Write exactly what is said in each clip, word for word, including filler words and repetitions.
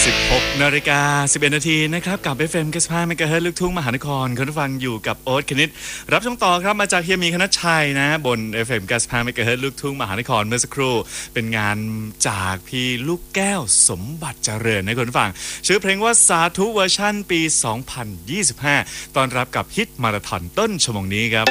สิบหกนาฬิกาสิบเอ็ดนาทีนะครับกับ เอฟ เอ็ม เก้าสิบห้า เมกะเฮิรตซ์ลูกทุ่งมหานครคุณผู้ฟังอยู่กับโอ๊ตคณิตรับชมต่อครับมาจากเฮียมีคณัชชัยนะบน เอฟ เอ็ม เก้าสิบห้า เมกะเฮิรตซ์ลูกทุ่งมหานครเมื่อสักครู่เป็นงานจากพี่ลูกแก้วสมบัติเจริญนะคุณผู้ฟังชื่อเพลงว่าสาธุเวอร์ชั่นปีสองพันยี่สิบห้าต้อนรับกับฮิตมาราธอนต้นชั่วโมงนี้ครับ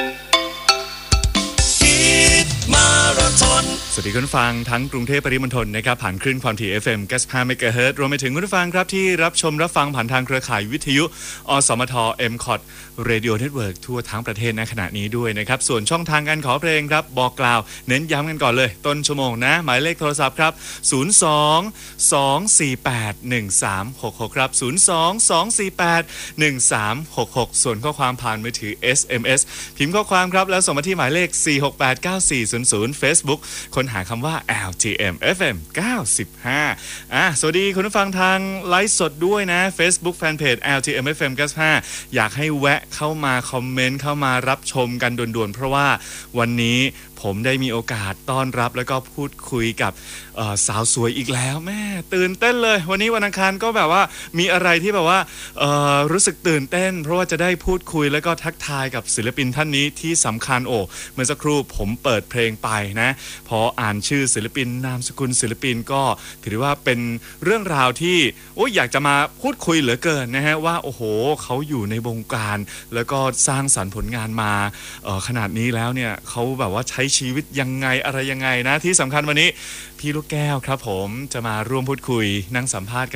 สวัสดีคุณผู้ฟังทั้งกรุงเทพปริมณฑลนะครับผ่านคลื่นความถี่ เอฟ เอ็ม เก้าสิบห้า เมกะเฮิรตซ์รวมไปถึงคุณผู้ฟังครับที่รับชมรับฟังผ่านทางเครือข่ายวิทยุอสมท เอ็ม คอท Radio Network ทั่วทั้งประเทศในขณะนี้ด้วยนะครับส่วนช่องทางการขอเพลงครับบอกกล่าวเน้นย้ำกันก่อนเลยต้นชั่วโมงนะหมายเลขโทรศัพท์ครับศูนย์ สอง สอง สี่ แปด หนึ่ง สาม หก หกครับศูนย์ สอง สอง สี่ แปด หนึ่ง สาม หก หกส่วนข้อความผ่านมือถือ เอส เอ็ม เอส พิมพ์ข้อความครับแล้วส่งมาที่หมายเลขสี่ หก แปด เก้า สี่ ศูนย์ ศูนย์ Facebook ค้นหาคำว่า แอล ที เอ็ม เอฟ เอ็ม เก้าสิบห้าอ่ะสวัสดีคุณผู้ฟังทางไลฟ์สดด้วยนะ Facebook Fanpage แอล ที เอ็ม เอฟ เอ็ม เก้าสิบห้าอยากให้แวะเข้ามาคอมเมนต์เข้ามารับชมกันด่วนๆเพราะว่าวันนี้ผมได้มีโอกาสต้อนรับแล้วก็พูดคุยกับสาวสวยอีกแล้วแม่ตื่นเต้นเลยวันนี้วันอังคารก็แบบว่ามีอะไรที่แบบว่ารู้สึกตื่นเต้นเพราะว่าจะได้พูดคุยแล้วก็ทักทายกับศิลปินท่านนี้ที่สำคัญโอ้เมื่อสักครู่ผมเปิดเพลงไปนะพออ่านชื่อศิลปินนามสกุลศิลปินก็ถือว่าเป็นเรื่องราวที่โอ้อยากจะมาพูดคุยเหลือเกินนะฮะว่าโอ้โหเขาอยู่ในวงการแล้วก็สร้างสรรค์ผลงานมาขนาดนี้แล้วเนี่ยเขาแบบว่าใช้ชีวิตยังไงอะไรยังไงนะที่สำคัญวันนี้พี่ลูกแก้วครับผมจะมาร่วมพูดคุยนั่งสัมภาษณ์กัน